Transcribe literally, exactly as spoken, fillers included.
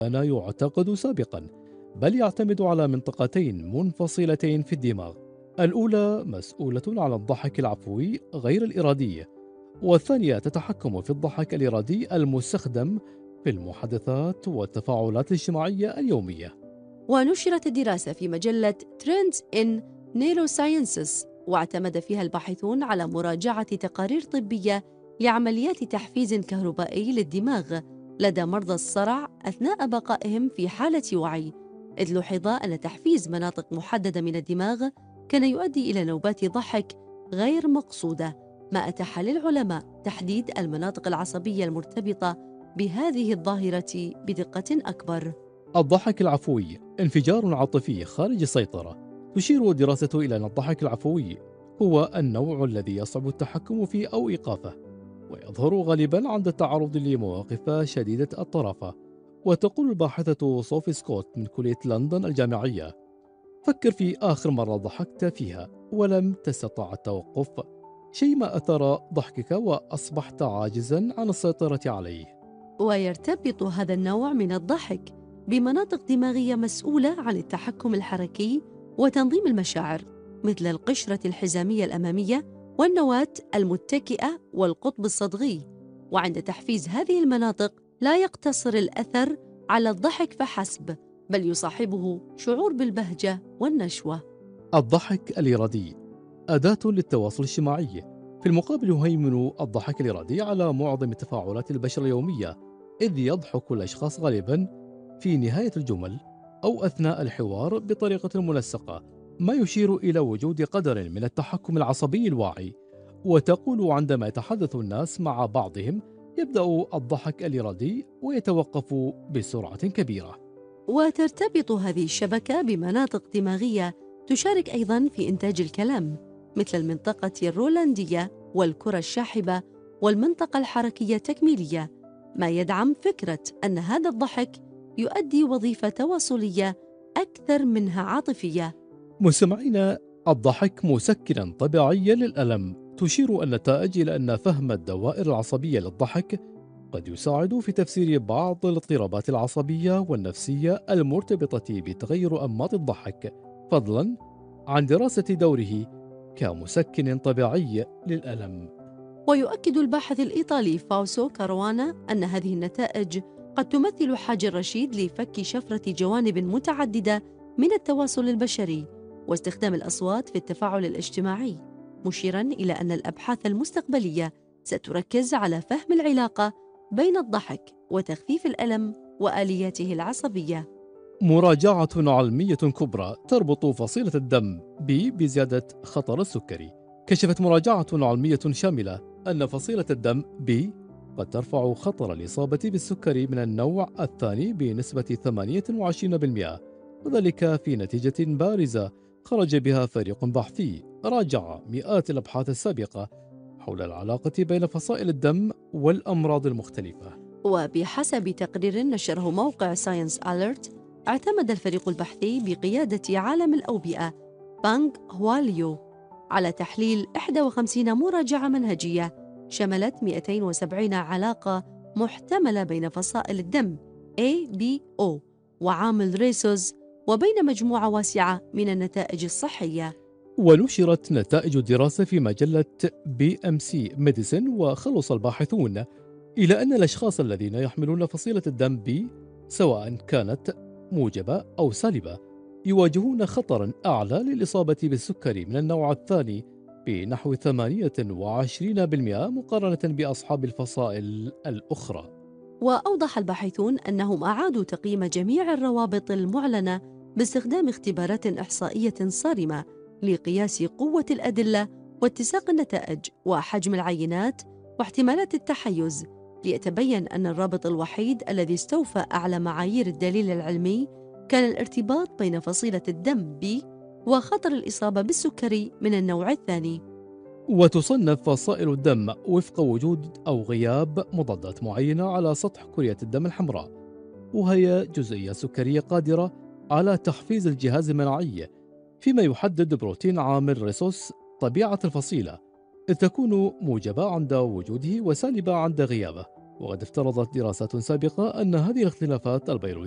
كان يعتقد سابقا، بل يعتمد على منطقتين منفصلتين في الدماغ. الأولى مسؤولة عن الضحك العفوي غير الإرادي، والثانية تتحكم في الضحك الإرادي المستخدم في المحادثات والتفاعلات الاجتماعية اليومية. ونشرت الدراسة في مجلة Trends in Neurosciences، واعتمد فيها الباحثون على مراجعة تقارير طبية لعمليات تحفيز كهربائي للدماغ لدى مرضى الصرع أثناء بقائهم في حالة وعي، إذ لوحظ أن تحفيز مناطق محددة من الدماغ كان يؤدي إلى نوبات ضحك غير مقصودة، ما أتاح للعلماء تحديد المناطق العصبية المرتبطة بهذه الظاهرة بدقة أكبر. الضحك العفوي انفجار عاطفي خارج السيطرة. تشير دراسة إلى أن الضحك العفوي هو النوع الذي يصعب التحكم فيه أو إيقافه، ويظهر غالبا عند التعرض لمواقف شديدة الطرافة. وتقول الباحثة صوفي سكوت من كلية لندن الجامعية: فكر في آخر مرة ضحكت فيها ولم تستطع التوقف، شيء ما أثار ضحكك وأصبحت عاجزا عن السيطرة عليه. ويرتبط هذا النوع من الضحك بمناطق دماغية مسؤولة عن التحكم الحركي وتنظيم المشاعر، مثل القشرة الحزامية الأمامية والنواة المتكئة والقطب الصدغي. وعند تحفيز هذه المناطق لا يقتصر الأثر على الضحك فحسب، بل يصاحبه شعور بالبهجة والنشوة. الضحك الإرادي أداة للتواصل الاجتماعي. في المقابل يهيمن الضحك الإرادي على معظم تفاعلات البشر اليومية، إذ يضحك الأشخاص غالبا في نهاية الجمل أو أثناء الحوار بطريقة منسقة، ما يشير إلى وجود قدر من التحكم العصبي الواعي. وتقول: عندما يتحدث الناس مع بعضهم يبدأ الضحك الإرادي ويتوقف بسرعة كبيرة. وترتبط هذه الشبكة بمناطق دماغية تشارك أيضاً في إنتاج الكلام، مثل المنطقة الرولاندية والكرة الشاحبة والمنطقة الحركية التكميلية، ما يدعم فكرة أن هذا الضحك يؤدي وظيفة تواصلية أكثر منها عاطفية. مستمعين، الضحك مسكنا طبيعيا للألم. تشير النتائج إلى أن فهم الدوائر العصبية للضحك قد يساعد في تفسير بعض الاضطرابات العصبية والنفسية المرتبطة بتغير أنماط الضحك، فضلا عن دراسة دوره كمسكن طبيعي للألم. ويؤكد الباحث الإيطالي فاوسو كاروانا أن هذه النتائج قد تمثل حاجة رشيد لفك شفرة جوانب متعددة من التواصل البشري واستخدام الأصوات في التفاعل الاجتماعي، مشيراً إلى أن الأبحاث المستقبلية ستركز على فهم العلاقة بين الضحك وتخفيف الألم وآلياته العصبية. مراجعة علمية كبرى تربط فصيلة الدم B بزيادة خطر السكري. كشفت مراجعة علمية شاملة أن فصيلة الدم B قد ترفع خطر الإصابة بالسكري من النوع الثاني بنسبة ثمانية وعشرين بالمئة، وذلك في نتيجة بارزة خرج بها فريق بحثي راجع مئات الأبحاث السابقة حول العلاقة بين فصائل الدم والأمراض المختلفة. وبحسب تقرير نشره موقع ساينس أليرت، اعتمد الفريق البحثي بقيادة عالم الأوبئة بانغ هواليو على تحليل إحدى وخمسين مراجعة منهجية شملت مئتين وسبعين علاقة محتملة بين فصائل الدم A B O وعامل ريسوس، وبين مجموعة واسعة من النتائج الصحية. ونشرت نتائج الدراسة في مجلة بي إم سي ميديسن، وخلص الباحثون إلى أن الأشخاص الذين يحملون فصيلة الدم بي، سواء كانت موجبة أو سالبة، يواجهون خطرا أعلى للإصابة بالسكري من النوع الثاني بنحو ثمانية وعشرين بالمئة مقارنة بأصحاب الفصائل الأخرى. وأوضح الباحثون أنهم أعادوا تقييم جميع الروابط المعلنة باستخدام اختبارات إحصائية صارمة لقياس قوة الأدلة واتساق النتائج وحجم العينات واحتمالات التحيز، ليتبين أن الرابط الوحيد الذي استوفى أعلى معايير الدليل العلمي كان الارتباط بين فصيلة الدم B وخطر الإصابة بالسكري من النوع الثاني. وتصنف فصائل الدم وفق وجود أو غياب مضادات معينة على سطح كرية الدم الحمراء، وهي جزيئة سكرية قادرة على تحفيز الجهاز المناعي، فيما يحدد بروتين عامل ريسوس طبيعة الفصيلة، إذ تكون موجبة عند وجوده وسالبة عند غيابه. وقد افترضت دراسات سابقة أن هذه الاختلافات البيولوجية